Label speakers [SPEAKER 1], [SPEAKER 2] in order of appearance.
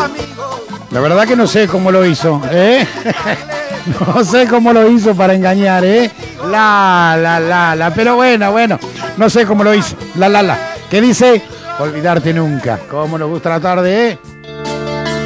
[SPEAKER 1] La verdad que no sé cómo lo hizo, ¿eh? No sé cómo lo hizo para engañar, ¿eh? Pero bueno, no sé cómo lo hizo. ¿Qué dice? Olvidarte nunca. ¿Cómo nos gusta la tarde, eh?